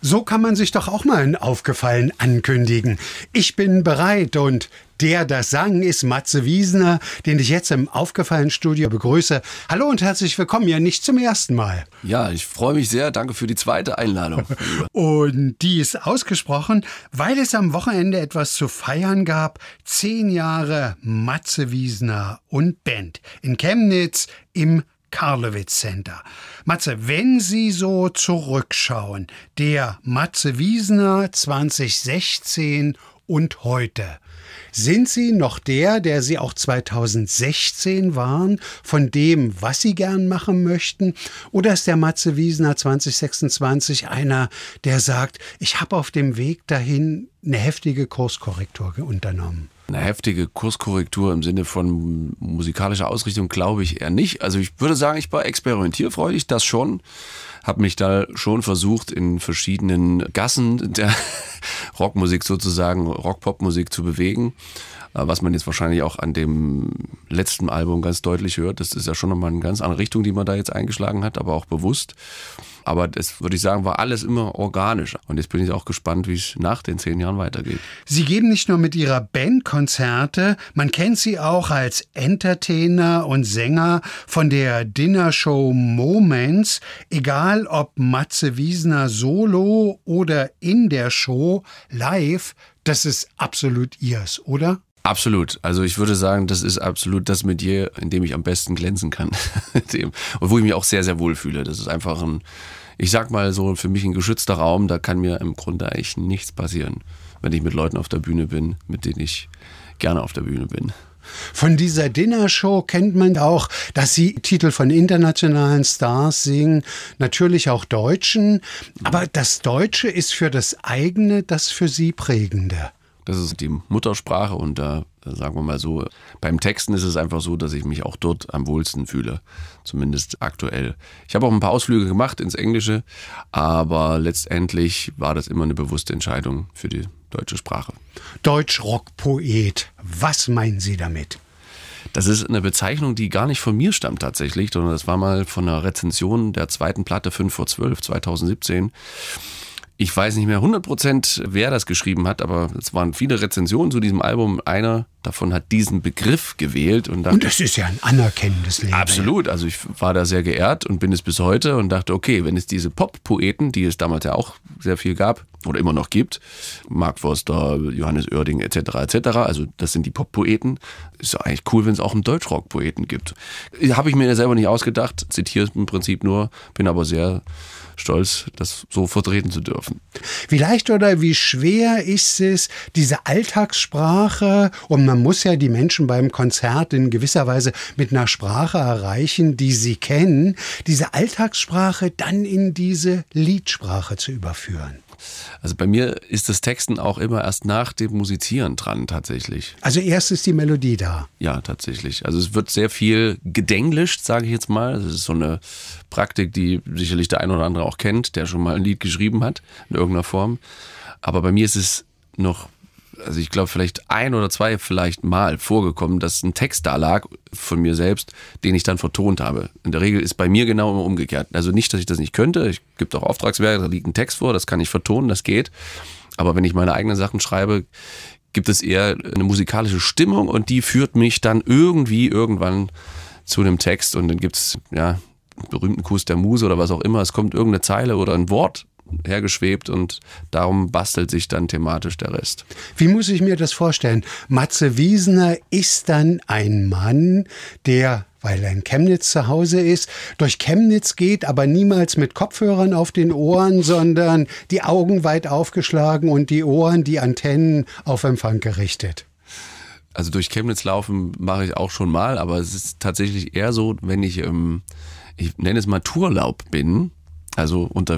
So kann man sich doch auch mal ein Aufgefallen ankündigen. Ich bin bereit und der das sang, ist Matze Wiesner, den ich jetzt im Aufgefallen-Studio begrüße. Hallo und herzlich willkommen, ja nicht zum ersten Mal. Ja, ich freue mich sehr. Danke für die zweite Einladung. Und die ist ausgesprochen, weil es am Wochenende etwas zu feiern gab. 10 Jahre Matze Wiesner und Band in Chemnitz im Karlowitz Center. Matze, wenn Sie so zurückschauen, der Matze Wiesner 2016 und heute, sind Sie noch der Sie auch 2016 waren, von dem, was Sie gern machen möchten? Oder ist der Matze Wiesner 2026 einer, der sagt, ich habe auf dem Weg dahin eine heftige Kurskorrektur unternommen? Eine heftige Kurskorrektur im Sinne von musikalischer Ausrichtung glaube ich eher nicht. Also ich würde sagen, ich war experimentierfreudig, das schon. Habe mich da schon versucht, in verschiedenen Gassen der Rockmusik sozusagen, Rock-Pop-Musik zu bewegen. Was man jetzt wahrscheinlich auch an dem letzten Album ganz deutlich hört. Das ist ja schon nochmal eine ganz andere Richtung, die man da jetzt eingeschlagen hat, aber auch bewusst. Aber das, würde ich sagen, war alles immer organisch. Und jetzt bin ich auch gespannt, wie es nach den 10 Jahren weitergeht. Sie geben nicht nur mit Ihrer Band Konzerte, man kennt Sie auch als Entertainer und Sänger von der Dinnershow Moments. Egal ob Matze Wiesner solo oder in der Show live, das ist absolut Ihrs, oder? Absolut. Also ich würde sagen, das ist absolut das Metier, in dem ich am besten glänzen kann. Und wo ich mich auch sehr, sehr wohl fühle. Das ist einfach ich sag mal so, für mich ein geschützter Raum. Da kann mir im Grunde eigentlich nichts passieren, wenn ich mit Leuten auf der Bühne bin, mit denen ich gerne auf der Bühne bin. Von dieser Dinnershow kennt man auch, dass Sie Titel von internationalen Stars singen, natürlich auch Deutschen. Aber das Deutsche ist für das eigene, das für Sie prägende. Das ist die Muttersprache und da sagen wir mal so, beim Texten ist es einfach so, dass ich mich auch dort am wohlsten fühle, zumindest aktuell. Ich habe auch ein paar Ausflüge gemacht ins Englische, aber letztendlich war das immer eine bewusste Entscheidung für die deutsche Sprache. Deutschrock-Poet, was meinen Sie damit? Das ist eine Bezeichnung, die gar nicht von mir stammt tatsächlich, sondern das war mal von einer Rezension der zweiten Platte 5 vor 12, 2017. Ich weiß nicht mehr 100%, wer das geschrieben hat, aber es waren viele Rezensionen zu diesem Album. Einer davon hat diesen Begriff gewählt. Und das ist ja ein anerkennendes Label. Absolut, also ich war da sehr geehrt und bin es bis heute und dachte, okay, wenn es diese Pop-Poeten, die es damals ja auch sehr viel gab oder immer noch gibt, Mark Forster, Johannes Oerding etc., also das sind die Pop-Poeten, ist ja eigentlich cool, wenn es auch einen Deutschrock-Poeten gibt. Habe ich mir ja selber nicht ausgedacht, zitiere es im Prinzip nur, bin aber sehr stolz, das so vertreten zu dürfen. Wie leicht oder wie schwer ist es, diese Alltagssprache, und man muss ja die Menschen beim Konzert in gewisser Weise mit einer Sprache erreichen, die sie kennen, diese Alltagssprache dann in diese Liedsprache zu überführen? Also bei mir ist das Texten auch immer erst nach dem Musizieren dran tatsächlich. Also erst ist die Melodie da? Ja, tatsächlich. Also es wird sehr viel gedenglischt, sage ich jetzt mal. Das ist so eine Praktik, die sicherlich der ein oder andere auch kennt, der schon mal ein Lied geschrieben hat in irgendeiner Form. Aber bei mir ist es noch, also ich glaube vielleicht 1 oder 2 vielleicht mal vorgekommen, dass ein Text da lag von mir selbst, den ich dann vertont habe. In der Regel ist bei mir genau immer umgekehrt. Also nicht, dass ich das nicht könnte. Es gibt auch Auftragswerke, da liegt ein Text vor, das kann ich vertonen, das geht. Aber wenn ich meine eigenen Sachen schreibe, gibt es eher eine musikalische Stimmung und die führt mich dann irgendwie irgendwann zu einem Text und dann gibt es ja einen berühmten Kuss der Muse oder was auch immer. Es kommt irgendeine Zeile oder ein Wort hergeschwebt und darum bastelt sich dann thematisch der Rest. Wie muss ich mir das vorstellen? Matze Wiesner ist dann ein Mann, der, weil er in Chemnitz zu Hause ist, durch Chemnitz geht, aber niemals mit Kopfhörern auf den Ohren, sondern die Augen weit aufgeschlagen und die Ohren, die Antennen auf Empfang gerichtet. Also durch Chemnitz laufen mache ich auch schon mal, aber es ist tatsächlich eher so, wenn ich nenne es mal Tourlaub bin, also